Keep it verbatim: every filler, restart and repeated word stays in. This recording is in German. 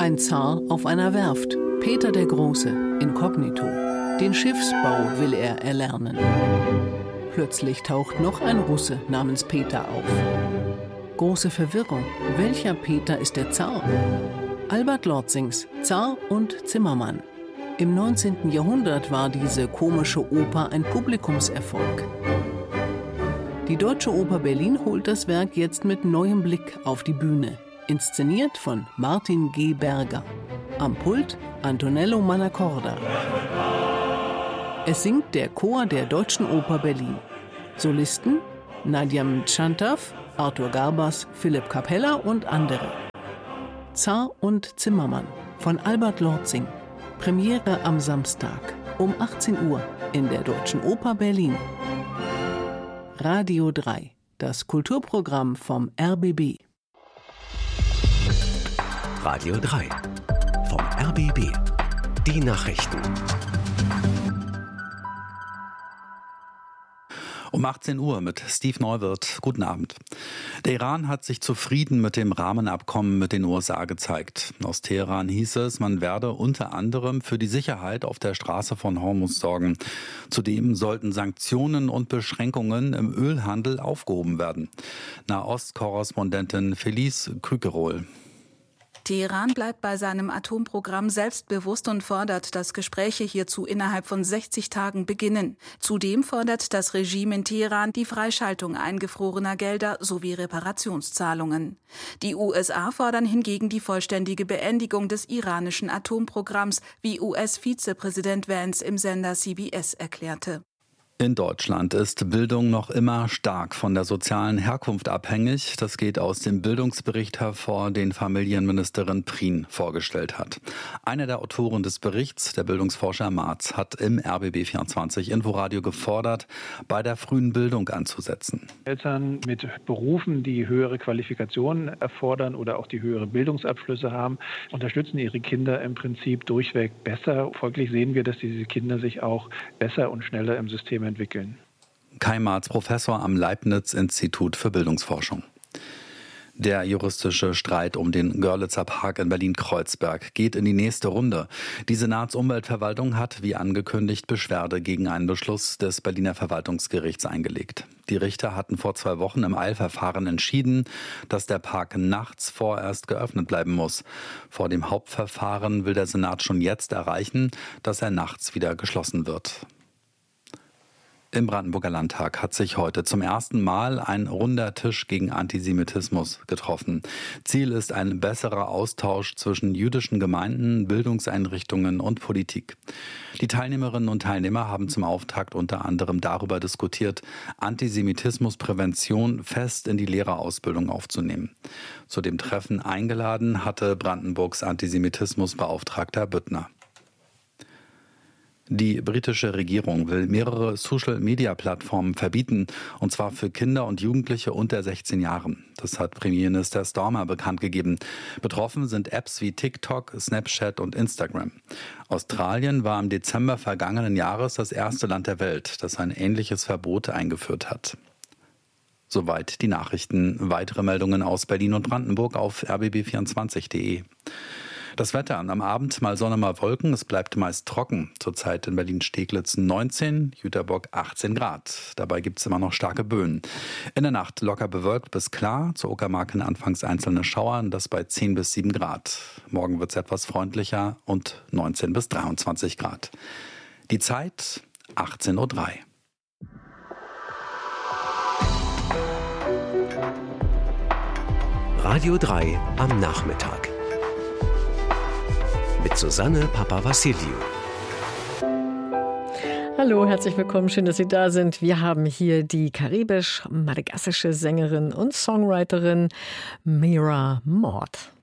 Ein Zar auf einer Werft, Peter der Große, inkognito. Den Schiffsbau will er erlernen. Plötzlich taucht noch ein Russe namens Peter auf. Große Verwirrung. Welcher Peter ist der Zar? Albert Lorzings Zar und Zimmermann. Im neunzehnten Jahrhundert war diese komische Oper ein Publikumserfolg. Die Deutsche Oper Berlin holt das Werk jetzt mit neuem Blick auf die Bühne. Inszeniert von Martin G. Berger. Am Pult Antonello Manacorda. Es singt der Chor der Deutschen Oper Berlin. Solisten Nadia Mtschantaw, Arthur Garbas, Philipp Capella und andere. Zar und Zimmermann von Albert Lorzing. Premiere am Samstag um achtzehn Uhr in der Deutschen Oper Berlin. Radio drei, das Kulturprogramm vom R B B. Radio drei vom R B B. Die Nachrichten. Um achtzehn Uhr mit Steve Neuwirth. Guten Abend. Der Iran hat sich zufrieden mit dem Rahmenabkommen mit den U S A gezeigt. Aus Teheran hieß es, man werde unter anderem für die Sicherheit auf der Straße von Hormuz sorgen. Zudem sollten Sanktionen und Beschränkungen im Ölhandel aufgehoben werden. Nahost-Korrespondentin Felice Krügerol. Teheran bleibt bei seinem Atomprogramm selbstbewusst und fordert, dass Gespräche hierzu innerhalb von sechzig Tagen beginnen. Zudem fordert das Regime in Teheran die Freischaltung eingefrorener Gelder sowie Reparationszahlungen. Die U S A fordern hingegen die vollständige Beendigung des iranischen Atomprogramms, wie U S-Vizepräsident Vance im Sender C B S erklärte. In Deutschland ist Bildung noch immer stark von der sozialen Herkunft abhängig. Das geht aus dem Bildungsbericht hervor, den Familienministerin Prien vorgestellt hat. Einer der Autoren des Berichts, der Bildungsforscher Marz, hat im R B B vierundzwanzig Inforadio gefordert, bei der frühen Bildung anzusetzen. Eltern mit Berufen, die höhere Qualifikationen erfordern oder auch die höhere Bildungsabschlüsse haben, unterstützen ihre Kinder im Prinzip durchweg besser. Folglich sehen wir, dass diese Kinder sich auch besser und schneller im System entwickeln. Kai Marz, Professor am Leibniz-Institut für Bildungsforschung. Der juristische Streit um den Görlitzer Park in Berlin-Kreuzberg geht in die nächste Runde. Die Senatsumweltverwaltung hat, wie angekündigt, Beschwerde gegen einen Beschluss des Berliner Verwaltungsgerichts eingelegt. Die Richter hatten vor zwei Wochen im Eilverfahren entschieden, dass der Park nachts vorerst geöffnet bleiben muss. Vor dem Hauptverfahren will der Senat schon jetzt erreichen, dass er nachts wieder geschlossen wird. Im Brandenburger Landtag hat sich heute zum ersten Mal ein runder Tisch gegen Antisemitismus getroffen. Ziel ist ein besserer Austausch zwischen jüdischen Gemeinden, Bildungseinrichtungen und Politik. Die Teilnehmerinnen und Teilnehmer haben zum Auftakt unter anderem darüber diskutiert, Antisemitismusprävention fest in die Lehrerausbildung aufzunehmen. Zu dem Treffen eingeladen hatte Brandenburgs Antisemitismusbeauftragter Büttner. Die britische Regierung will mehrere Social-Media-Plattformen verbieten, und zwar für Kinder und Jugendliche unter sechzehn Jahren. Das hat Premierminister Starmer bekannt gegeben. Betroffen sind Apps wie TikTok, Snapchat und Instagram. Australien war im Dezember vergangenen Jahres das erste Land der Welt, das ein ähnliches Verbot eingeführt hat. Soweit die Nachrichten. Weitere Meldungen aus Berlin und Brandenburg auf r b b vierundzwanzig punkt d e. Das Wetter, am Abend mal Sonne, mal Wolken, es bleibt meist trocken. Zurzeit in Berlin-Steglitz neunzehn, Jüterbock achtzehn Grad. Dabei gibt es immer noch starke Böen. In der Nacht locker bewölkt bis klar, zur Uckermark anfangs einzelne Schauer, das bei zehn bis sieben Grad. Morgen wird es etwas freundlicher und neunzehn bis dreiundzwanzig Grad. Die Zeit achtzehn Uhr drei. Radio drei am Nachmittag. Mit Susanne Papavassiliou. Hallo, herzlich willkommen, schön, dass Sie da sind. Wir haben hier die karibisch-madagassische Sängerin und Songwriterin Mira Mord.